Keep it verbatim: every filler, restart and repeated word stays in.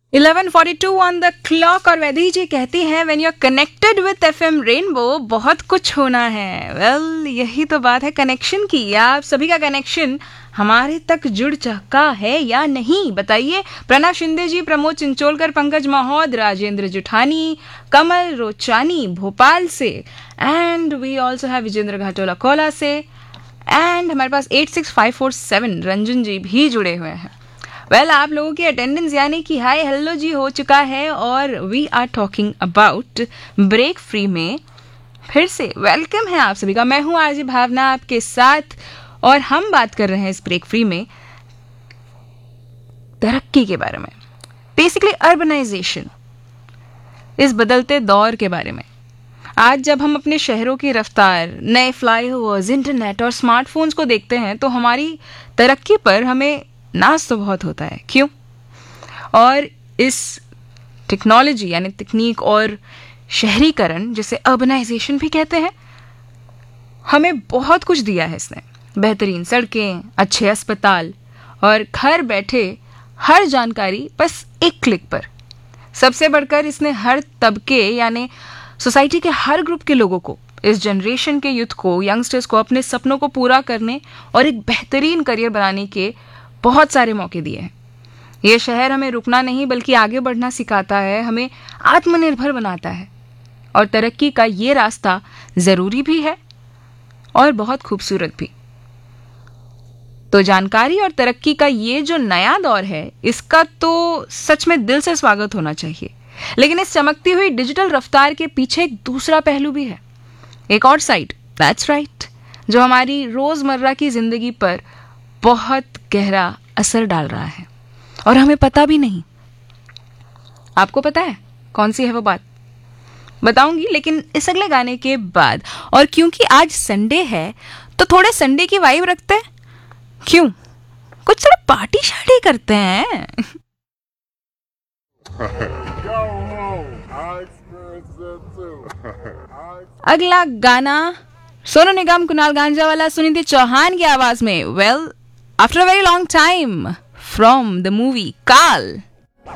Eleven forty two on the clock और वैदी जी कहती हैं when you are connected with FM rainbow बहुत कुछ होना है। वेल well, यही तो बात है कनेक्शन की। आप सभी का कनेक्शन हमारे तक जुड़ चुका है या नहीं बताइए। प्रणव शिंदे जी, प्रमोद चिंचोलकर, पंकज महोद, राजेंद्र जुठानी, कमल रोचानी भोपाल से, and we also have Vijendra घाटोला Cola से, एंड हमारे पास eight six five four seven Ranjan जी भी जुड़े हुए हैं। वेल well, आप लोगों की अटेंडेंस यानी कि हाय हेलो जी हो चुका है और we are talking about break free में फिर से वेलकम है आप सभी का। मैं हूं आरजे भावना आपके साथ और हम बात कर रहे हैं इस ब्रेक फ्री में तरक्की के बारे में, बेसिकली अर्बनाइजेशन, इस बदलते दौर के बारे में। आज जब हम अपने शहरों की रफ्तार, नए फ्लाईओवर्स, इंटरनेट और स्मार्टफोन्स को देखते हैं तो हमारी तरक्की पर हमें नाज तो बहुत होता है। क्यों? और इस टेक्नोलॉजी यानी तकनीक और शहरीकरण, जिसे अर्बनाइजेशन भी कहते हैं, हमें बहुत कुछ दिया है इसने। बेहतरीन सड़कें, अच्छे अस्पताल और घर बैठे हर जानकारी बस एक क्लिक पर। सबसे बढ़कर इसने हर तबके यानी सोसाइटी के हर ग्रुप के लोगों को, इस जनरेशन के यूथ को, यंगस्टर्स को अपने सपनों को पूरा करने और एक बेहतरीन करियर बनाने के बहुत सारे मौके दिए हैं। ये शहर हमें रुकना नहीं बल्कि आगे बढ़ना सिखाता है, हमें आत्मनिर्भर बनाता है और तरक्की का ये रास्ता जरूरी भी है और बहुत खूबसूरत भी। तो जानकारी और तरक्की का ये जो नया दौर है, इसका तो सच में दिल से स्वागत होना चाहिए। लेकिन इस चमकती हुई डिजिटल रफ्तार के पीछे एक दूसरा पहलू भी है, एक और साइड, दैट्स राइट, जो हमारी रोजमर्रा की जिंदगी पर बहुत गहरा असर डाल रहा है और हमें पता भी नहीं। आपको पता है कौन सी है वो बात? बताऊंगी, लेकिन इस अगले गाने के बाद। और क्योंकि आज संडे है तो थोड़े संडे की वाइब रखते हैं। क्यों? कुछ थोड़ा पार्टी शार्टी करते हैं। अगला गाना सोनू निगम, कुणाल गांजावाला, सुनीति चौहान की आवाज में। Well, after a very long time, from the movie काल।